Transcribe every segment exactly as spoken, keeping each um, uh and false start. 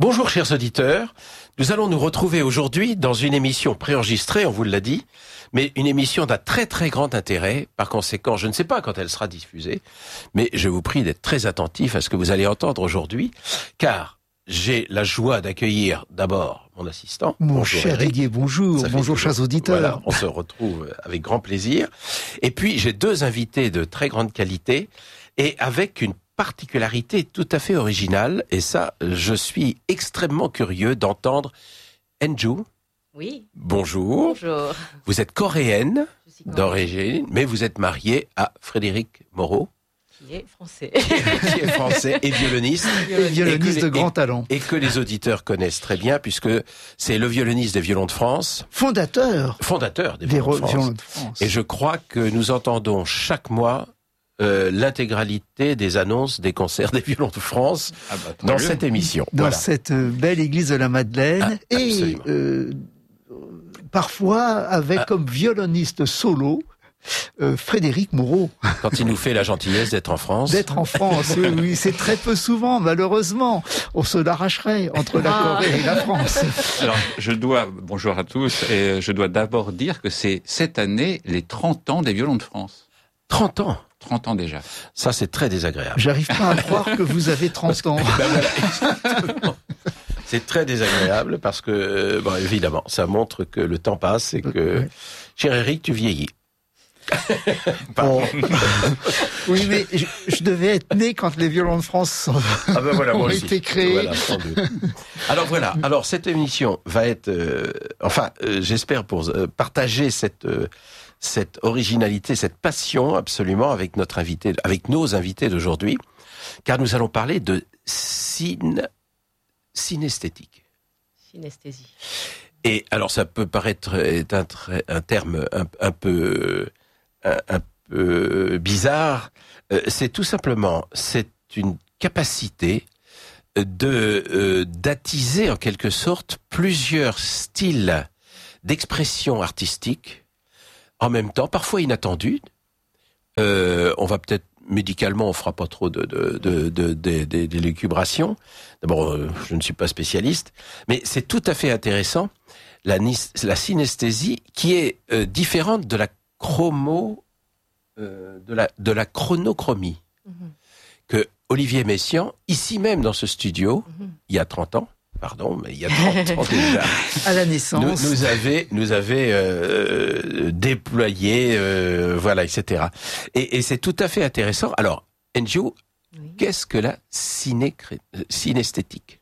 Bonjour chers auditeurs, nous allons nous retrouver aujourd'hui dans une émission préenregistrée, on vous l'a dit, mais une émission d'un très très grand intérêt. Par conséquent, je ne sais pas quand elle sera diffusée, mais je vous prie d'être très attentifs à ce que vous allez entendre aujourd'hui, car j'ai la joie d'accueillir d'abord mon assistant. Mon bonjour cher Eric. Didier, bonjour, Ça fait bonjour toujours- chers auditeurs. Voilà, on se retrouve avec grand plaisir. Et puis j'ai deux invités de très grande qualité et avec une particularité tout à fait originale. Et ça, je suis extrêmement curieux d'entendre. Enju, Oui, bonjour. bonjour. Vous êtes coréenne Je suis coréenne, d'origine, mais vous êtes mariée à Frédéric Moreau, qui est français. qui est français et violoniste. Et violoniste Et que de les- grand talent. Et que les auditeurs connaissent très bien, puisque c'est le violoniste des violons de France, Fondateur fondateur des des violons de ro- France. violons de France. Et je crois que nous entendons chaque mois euh, l'intégralité des annonces des concerts des violons de France Ah bah, tant dans mieux. cette émission. Dans Voilà. cette euh, belle église de la Madeleine. Ah, et absolument. euh, parfois avec Ah. comme violoniste solo euh, Frédéric Moreau. Quand il nous fait la gentillesse d'être en France. D'être en France, oui, oui, c'est très peu souvent, malheureusement. On se l'arracherait entre la Ah. Corée et la France. Alors, je dois, bonjour à tous, et je dois d'abord dire que c'est cette année les trente ans des violons de France. trente ans. trente ans déjà. Ça, c'est très désagréable. J'arrive pas à croire que vous avez trente ans. Ben voilà, exactement. C'est très désagréable parce que, euh, bon, évidemment, ça montre que le temps passe et que, Ouais. cher Eric, tu vieillis. Bon. Oui, mais je, je devais être né quand les violons de France sont- Ah ben voilà, moi ont aussi. été créés. Voilà, sans doute. Alors voilà, alors cette émission va être, euh, enfin, euh, j'espère pour euh, partager cette euh, cette originalité, cette passion absolument avec notre invité, avec nos invités d'aujourd'hui, car nous allons parler de cine, synesthétique. Synesthésie. Et alors ça peut paraître être un, tr- un terme un, un peu un, un peu bizarre. Euh, c'est tout simplement c'est une capacité de euh, d'attiser en quelque sorte plusieurs styles d'expression artistique en même temps, parfois inattendus. Euh, on va peut-être médicalement, on fera pas trop de de de de, de, de- d'élucubration. D'abord, euh, je ne suis pas spécialiste, mais c'est tout à fait intéressant. La, nis- la synesthésie qui est euh, différente de la chromo, euh, de la de la chronochromie Mhm. que Olivier Messiaen, ici même dans ce studio, Mhm. il y a trente ans, pardon, mais il y a trente ans déjà, À la nous, naissance. nous avait nous avait euh, déployé, euh, voilà, et cetera. Et, et c'est tout à fait intéressant. Alors, Enju, Oui. qu'est-ce que la synécré- euh, synesthétique?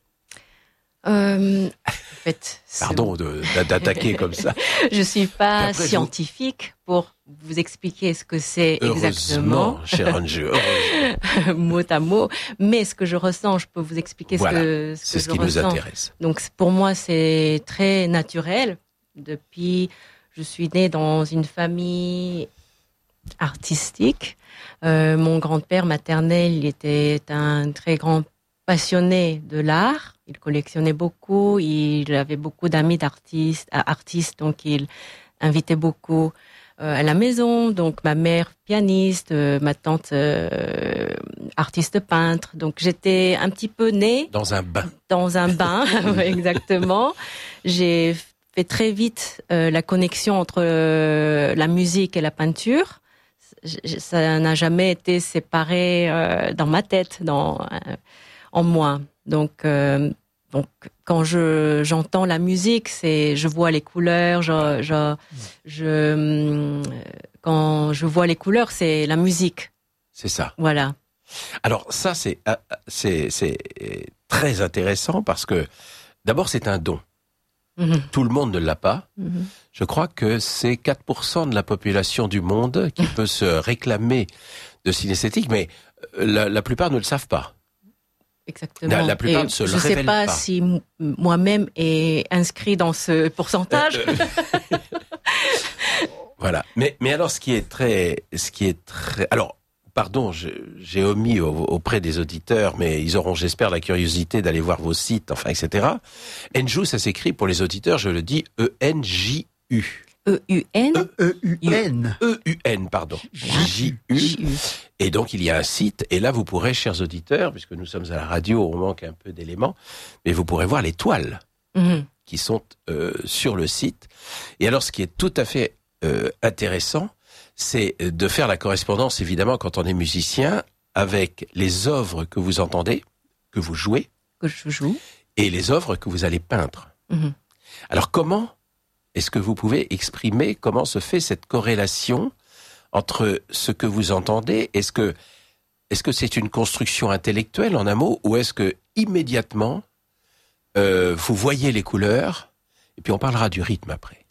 Euh, en fait, c'est- Pardon de- d'a- d'attaquer comme ça. je suis pas Puis après, je- scientifique pour vous expliquer ce que c'est exactement, Heureusement, cher Enju, heureusement. mot à mot, mais ce que je ressens, je peux vous expliquer Voilà, ce que, ce C'est que ce je qui nous ressens. intéresse. Donc c'est- pour moi, c'est très naturel. Depuis, je suis née dans une famille artistique. Euh, mon grand-père maternel, il était un très grand passionné de l'art. Il collectionnait beaucoup. Il avait beaucoup d'amis d'artistes, euh, artistes, donc il invitait beaucoup euh, à la maison. Donc ma mère pianiste, euh, ma tante euh, artiste peintre. Donc j'étais un petit peu née Dans un bain. dans un bain, exactement. J'ai fait très vite euh, la connexion entre euh, la musique et la peinture. J- j- Ça n'a jamais été séparé euh, dans ma tête, dans euh, en moi. Donc, euh, donc quand je j'entends la musique, c'est je vois les couleurs. Je, je, je hum, quand je vois les couleurs, c'est la musique. C'est ça. Voilà. Alors ça, c'est euh, c'est c'est très intéressant parce que d'abord c'est un don. Mhm. Tout le monde ne l'a pas. Mhm. Je crois que c'est quatre pour cent de la population du monde qui peut se réclamer de synesthétique, mais euh, la, la plupart ne le savent pas. Exactement. La- la plupart Et ne se je le sais révèlent pas, pas. si m- moi-même est inscrit dans ce pourcentage. Euh, euh, voilà. Mais mais alors ce qui est très ce qui est très alors pardon, je- j'ai omis au- auprès des auditeurs, mais ils auront, j'espère, la curiosité d'aller voir vos sites, enfin, et cetera. Enju, ça s'écrit pour les auditeurs, je le dis, E N J U. E U N. E U N. E U N, pardon. J U. J U. Et donc, il y a un site, et là, vous pourrez, chers auditeurs, puisque nous sommes à la radio, on manque un peu d'éléments, mais vous pourrez voir les toiles mmh. qui sont euh, sur le site. Et alors, ce qui est tout à fait euh, intéressant, c'est de faire la correspondance, évidemment, quand on est musicien, avec les œuvres que vous entendez, que vous jouez, que je joue, et les œuvres que vous allez peindre. Mmh. Alors, comment est-ce que vous pouvez exprimer comment se fait cette corrélation entre ce que vous entendez? Est-ce que est-ce que c'est une construction intellectuelle en un mot, ou est-ce que immédiatement euh, vous voyez les couleurs, et puis on parlera du rythme après.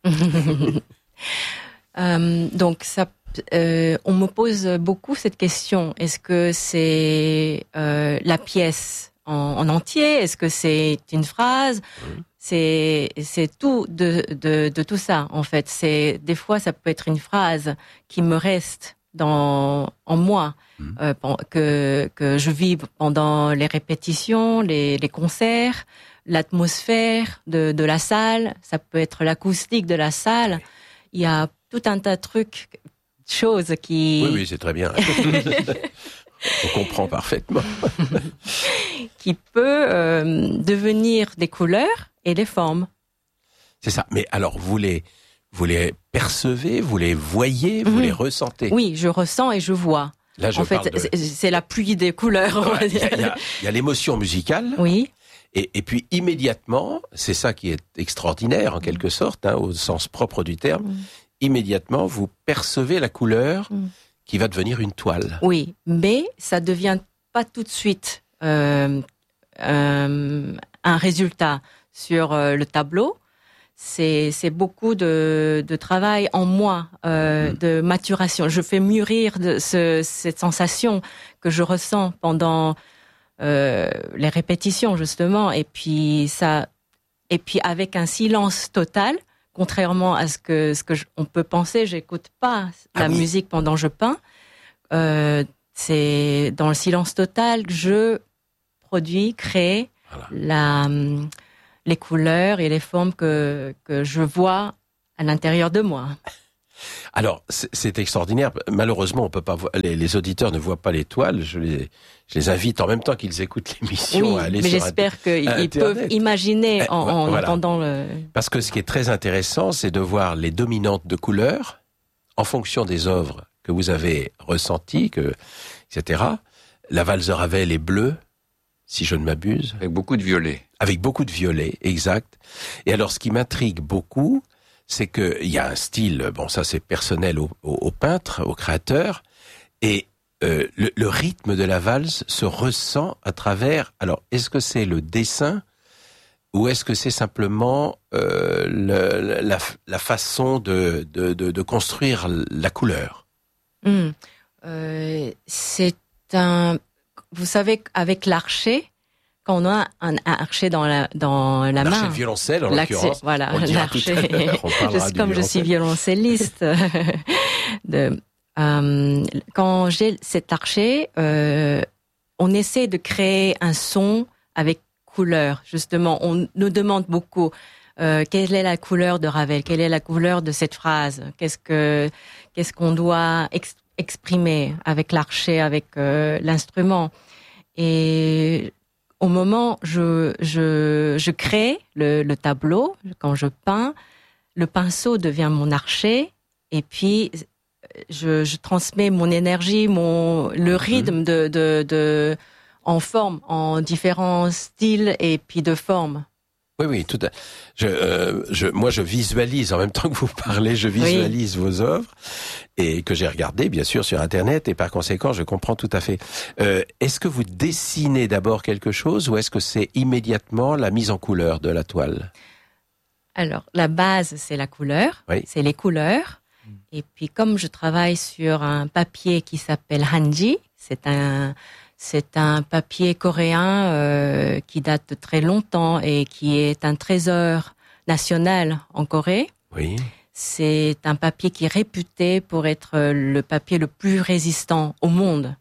euh, donc ça, euh, on me pose beaucoup cette question. Est-ce que c'est euh, la pièce en, en entier? Est-ce que c'est une phrase? mmh. C'est c'est tout de, de de tout ça en fait. C'est des fois ça peut être une phrase qui me reste dans en moi mmh. euh, que que je vis pendant les répétitions, les les concerts, l'atmosphère de de la salle. Ça peut être l'acoustique de la salle. Il y a tout un tas de trucs, choses qui. Oui oui, c'est très bien. On comprend parfaitement. qui peut euh, devenir des couleurs et des formes. C'est ça. Mais alors, vous les, vous les percevez, vous les voyez, vous mmh. les ressentez? Oui, je ressens et je vois. Là, je en fait, de... c'est la pluie des couleurs. Il ouais, y, y, y a l'émotion musicale. Oui. Et, et puis, immédiatement, c'est ça qui est extraordinaire, en quelque sorte, hein, au sens propre du terme, mmh. immédiatement, vous percevez la couleur mmh. qui va devenir une toile. Oui, mais ça devient pas tout de suite euh, euh, un résultat sur euh, le tableau. C'est, c'est beaucoup de, de travail en moi, euh, mmh. de maturation. Je fais mûrir de ce, cette sensation que je ressens pendant euh, les répétitions, justement. Et puis ça, et puis avec un silence total, contrairement à ce que ce que je, on peut penser, j'écoute pas la ah oui. musique pendant que je peins. Euh, c'est dans le silence total que je produis, crée voilà. la, les couleurs et les formes que, que je vois à l'intérieur de moi. Alors, c'est, c'est extraordinaire. Malheureusement, on peut pas voir, les, les auditeurs ne voient pas les toiles. Je les, je les invite en même temps qu'ils écoutent l'émission oui, à aller mais sur j'espère Internet. qu'ils peuvent imaginer en, en voilà. entendant le... Parce que ce qui est très intéressant, c'est de voir les dominantes de couleurs en fonction des œuvres que vous avez ressenties, que, et cetera. La valse de Ravel est bleue, si je ne m'abuse. Avec beaucoup de violet. Avec beaucoup de violet, exact. Et alors, ce qui m'intrigue beaucoup, c'est qu'il y a un style, bon ça c'est personnel au, au, au peintre, au créateur, et euh, le, le rythme de la valse se ressent à travers, alors est-ce que c'est le dessin, ou est-ce que c'est simplement euh, le, la, la façon de, de, de, de construire la couleur? mmh. euh, C'est un... Vous savez, avec l'archet, quand on a un, un archet dans la, dans la l'archet main... de violoncelle, en l'occurrence. Voilà, l'archet. Je, comme je suis violoncelliste. de, euh, quand j'ai cet archet, euh, on essaie de créer un son avec couleur. Justement, on nous demande beaucoup euh, quelle est la couleur de Ravel, quelle est la couleur de cette phrase, qu'est-ce que qu'est-ce qu'on doit ex- exprimer avec l'archet, avec euh, l'instrument. Et au moment je je je crée le, le tableau, quand je peins, le pinceau devient mon archet, et puis je, je transmets mon énergie, mon le rythme de de de en forme, en différents styles et puis de formes. Oui, oui, tout à. Je, euh, je, moi, je visualise en même temps que vous parlez, je visualise oui. vos œuvres et que j'ai regardé, bien sûr, sur Internet, et par conséquent, je comprends tout à fait. Euh, est-ce que vous dessinez d'abord quelque chose, ou est-ce que c'est immédiatement la mise en couleur de la toile? Alors, la base, c'est la couleur, oui. c'est les couleurs. Et puis, comme je travaille sur un papier qui s'appelle Hanji, c'est un C'est un papier coréen euh, qui date de très longtemps et qui est un trésor national en Corée. Oui. C'est un papier qui est réputé pour être le papier le plus résistant au monde.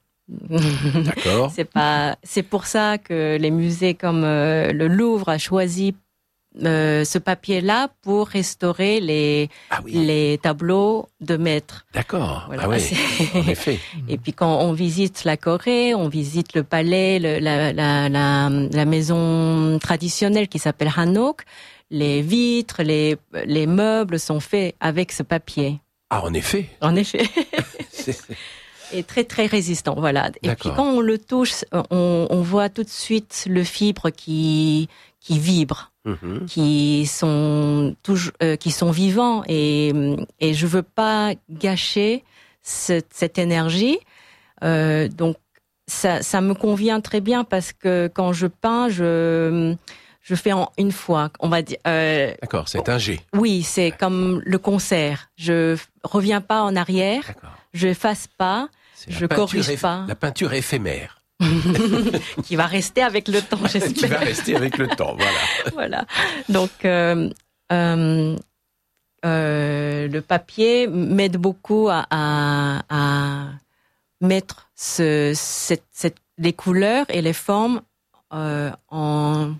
D'accord. c'est pas, c'est pour ça que les musées comme euh, le Louvre a choisi euh, ce papier-là pour restaurer les Ah oui. les tableaux de maîtres. D'accord. Voilà, Ah oui. c'est- En effet. Et puis quand on visite la Corée, on visite le palais, le- la, la, la, la maison traditionnelle qui s'appelle Hanok. Les vitres, les, les meubles sont faits avec ce papier. Ah, en effet. En effet. C'est- Et très très résistant, voilà. Et D'accord. puis quand on le touche, on, on voit tout de suite le fibre qui qui vibre, Mhm. qui sont toujours, euh, qui sont vivants. Et et je veux pas gâcher cette, cette énergie. Euh, donc ça ça me convient très bien parce que quand je peins, je je fais en une fois, on va dire. Euh, D'accord, c'est un G. oui, c'est comme le concert. Je f- reviens pas en arrière, D'accord. je efface pas, C'est la je peinture corrige eff- pas. La peinture éphémère qui va rester avec le temps, qui va j'espère. rester avec le temps. Voilà. Voilà. Donc, euh, euh, euh, le papier m'aide beaucoup à, à, à mettre ce, cette, cette, les couleurs et les formes euh, en,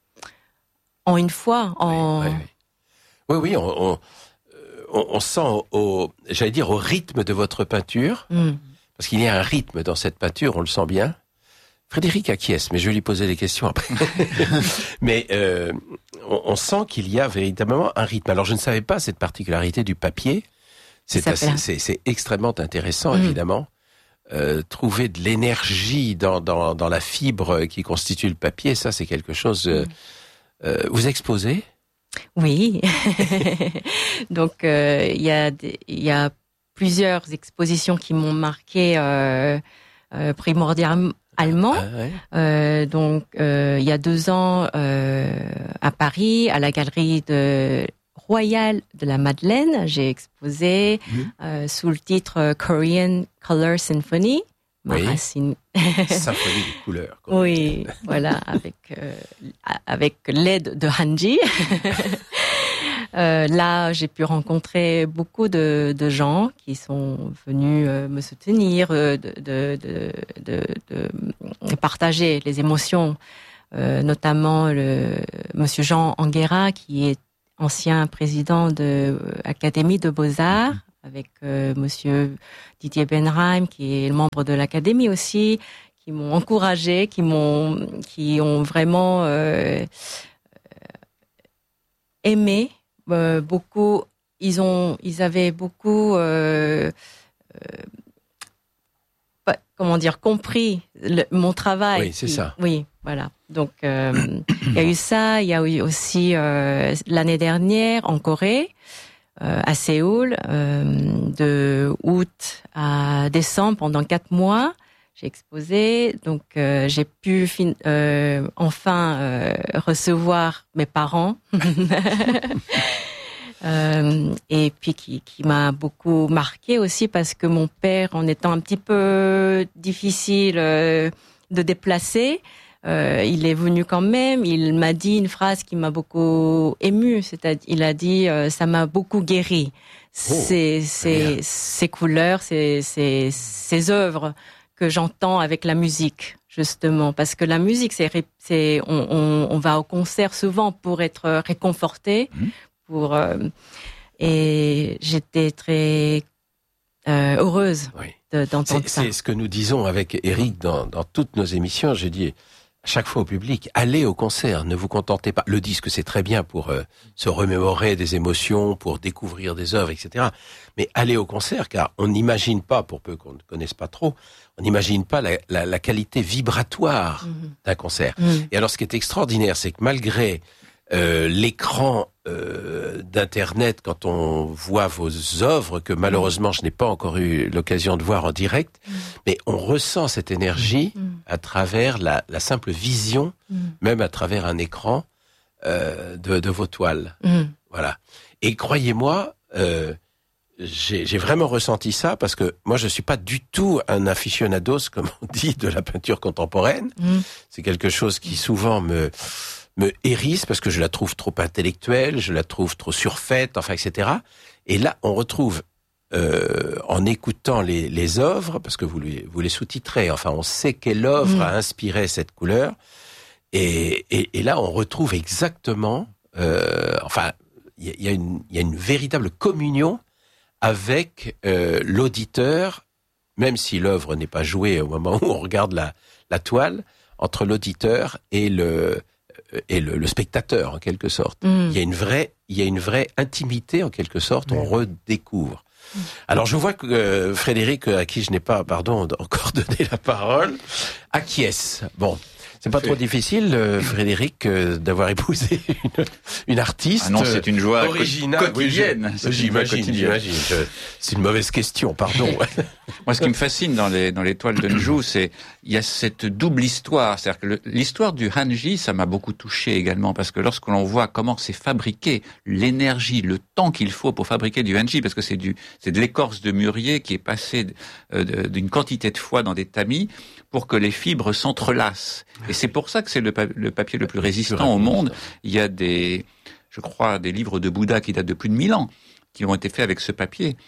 en une fois. En... Oui, oui, oui. Oui, oui, on, on, on, on sent au, au- j'allais dire, au rythme de votre peinture, Mm. parce qu'il y a un rythme dans cette peinture, on le sent bien. Frédéric acquiesce, mais je vais lui poser des questions après. mais euh, on, on sent qu'il y a véritablement un rythme. Alors, je ne savais pas cette particularité du papier. C'est, Ça assez- s'appelle- c'est, c'est extrêmement intéressant, Mm. évidemment. Euh, trouver de l'énergie dans, dans, dans la fibre qui constitue le papier, ça, c'est quelque chose... euh, euh, vous exposez? Oui. Donc, euh, il y a des- il y a plusieurs expositions qui m'ont marqué euh, euh, primordialement. Ah, ouais. Euh, donc, euh, il y a deux ans, euh, à Paris, à la galerie de Royale de la Madeleine, j'ai exposé Mhm. euh, sous le titre euh, Korean Color Symphony. Ma Oui. racine. Symphonie des couleurs. comme on dit. Oui, voilà, avec euh, avec l'aide de Hanji. Euh, là, j'ai pu rencontrer beaucoup de, de gens qui sont venus euh, me soutenir, euh, de, de, de, de, de partager les émotions, euh, notamment le Monsieur Jean Anguera, qui est ancien président de l'Académie de Beaux-Arts, avec euh, Monsieur Didier Benheim, qui est membre de l'Académie aussi, qui m'ont encouragé, qui m'ont, qui ont vraiment euh, aimé. Euh, beaucoup, ils ont, ils avaient beaucoup, euh, euh, pas- comment dire, compris le- mon travail. Oui, c'est Qui- ça. Oui, voilà. Donc, euh, il y a eu ça. Il y a eu aussi euh, l'année dernière en Corée, euh, à Séoul, euh, de août à décembre pendant quatre mois. J'ai exposé, donc euh, j'ai pu fin- euh, enfin euh, recevoir mes parents. Euh, et puis qui, qui m'a beaucoup marqué aussi parce que mon père, en étant un petit peu difficile euh, de déplacer, euh, il est venu quand même. Il m'a dit une phrase qui m'a beaucoup émue. C'est-à-dire, il a dit euh, ça m'a beaucoup guéri. Ces, ces, ces couleurs, ces, ces, ces œuvres que j'entends avec la musique, justement, parce que la musique, c'est, ré- c'est on, on, on va au concert souvent pour être réconforté. Mmh. Pour euh, et j'étais très euh, heureuse Oui. de, d'entendre C'est, ça. c'est ce que nous disons avec Eric dans, dans toutes nos émissions. Je dis à chaque fois au public, allez au concert, ne vous contentez pas. Le disque, c'est très bien pour euh, se remémorer des émotions, pour découvrir des œuvres, et cetera. Mais allez au concert, car on n'imagine pas, pour peu qu'on ne connaisse pas trop, on n'imagine pas la, la, la qualité vibratoire Mhm. d'un concert. Mhm. Et alors, ce qui est extraordinaire, c'est que malgré euh, l'écran euh, d'Internet, quand on voit vos œuvres, que malheureusement je n'ai pas encore eu l'occasion de voir en direct, Mhm. mais on ressent cette énergie Mhm. à travers la, la simple vision, Mhm. même à travers un écran euh, de, de vos toiles. Mhm. Voilà. Et croyez-moi, euh, j'ai, j'ai vraiment ressenti ça parce que moi je suis pas du tout un aficionados, comme on dit, de la peinture contemporaine. Mhm. C'est quelque chose qui souvent me me hérisse parce que je la trouve trop intellectuelle, je la trouve trop surfaite, enfin, et cetera. Et là, on retrouve euh, en écoutant les, les œuvres, parce que vous les, vous les sous-titrez, enfin, on sait quelle œuvre Mm. a inspiré cette couleur. Et, et, et là, on retrouve exactement euh, enfin, il y, y a une, il y a une véritable communion avec euh, l'auditeur, même si l'œuvre n'est pas jouée au moment où on regarde la, la toile, entre l'auditeur et le et le, le spectateur en quelque sorte. Mm. Il y a une vraie, il y a une vraie intimité en quelque sorte. Mm. On redécouvre. Mm. Alors je vois que euh, Frédéric, à qui je n'ai pas, pardon, encore donné la parole, acquiesce. Bon. C'est pas trop difficile, euh, Frédéric, euh, d'avoir épousé une, une artiste. Ah non, c'est une joie originale, quotidienne. Oui, j'imagine, j'imagine. C'est une mauvaise question, pardon. Moi, ce qui me fascine dans les dans les toiles de Njou, c'est il y a cette double histoire. C'est-à-dire que le, l'histoire du hanji, ça m'a beaucoup touché également, parce que lorsque l'on voit comment c'est fabriqué, l'énergie, le temps qu'il faut pour fabriquer du hanji, parce que c'est du c'est de l'écorce de mûrier qui est passée euh, d'une quantité de fois dans des tamis pour que les fibres s'entrelacent. Et c'est pour ça que c'est le, pa- le papier le plus résistant au monde. Il y a des, je crois, des livres de Bouddha qui datent de plus de mille ans, qui ont été faits avec ce papier.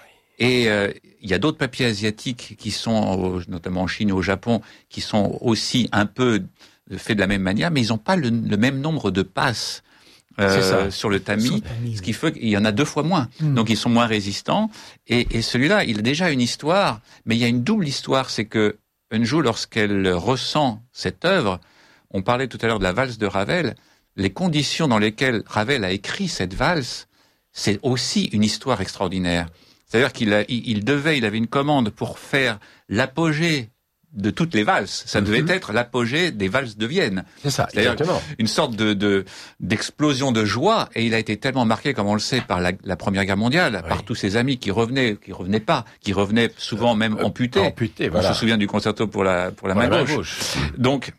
Et euh, il y a d'autres papiers asiatiques qui sont, notamment en Chine et au Japon, qui sont aussi un peu faits de la même manière, mais ils n'ont pas le, le même nombre de passes euh, sur le tamis, ce qui fait qu'il y en a deux fois moins. Mmh. Donc ils sont moins résistants. Et, et celui-là, il a déjà une histoire, mais il y a une double histoire, c'est que Njou, lorsqu'elle ressent cette œuvre, on parlait tout à l'heure de la valse de Ravel, les conditions dans lesquelles Ravel a écrit cette valse, c'est aussi une histoire extraordinaire. C'est-à-dire qu'il a, il, il devait, il avait une commande pour faire l'apogée de toutes les valses. Ça mm-hmm. devait être l'apogée des valses de Vienne. C'est ça, c'est-à-dire exactement. Une sorte de, de, d'explosion de joie, et il a été tellement marqué, comme on le sait, par la, la Première Guerre mondiale, oui. par tous ses amis qui revenaient, qui revenaient pas, qui revenaient souvent même euh, amputés. amputés voilà. On se souvient du concerto pour la, pour la, pour main, la gauche. main gauche. Donc,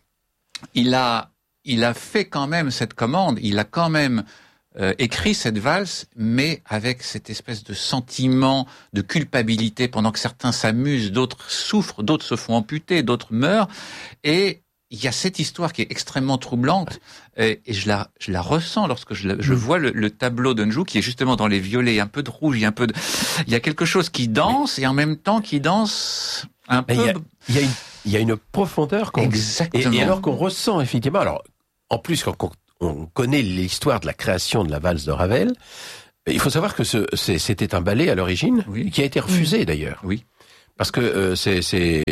il a, il a fait quand même cette commande, il a quand même Euh, écrit cette valse, mais avec cette espèce de sentiment de culpabilité pendant que certains s'amusent, d'autres souffrent, d'autres se font amputer, d'autres meurent. Et il y a cette histoire qui est extrêmement troublante, et, et je la, je la ressens lorsque je, la, je vois le, le tableau de Njou qui est justement dans les violets, un peu de rouge, il y a un peu de, il y a quelque chose qui danse et en même temps qui danse un mais peu. Il y a, il y a une, il y a une profondeur qu'on, exactement. Et, et alors qu'on ressent effectivement. Alors, en plus quand on connaît l'histoire de la création de la valse de Ravel. Il faut savoir que ce, c'est, c'était un ballet à l'origine, oui. qui a été refusé mmh. d'ailleurs. Oui. Parce que euh, c'est, c'est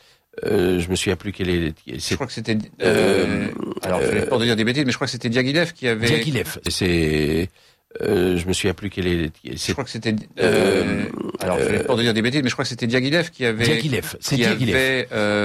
euh, je me souviens plus quel est. C'est, je crois que c'était. Euh, alors, je fallait pas dire des bêtises, mais je crois que c'était Diaghilev qui avait. Diaghilev. C'est. Euh, je me souviens plus quel est. C'est... Je crois que c'était. Euh, alors, je fallait pas dire des bêtises, mais je crois que c'était Diaghilev qui avait. Diaghilev. C'est qui Diaghilev. Avait, euh,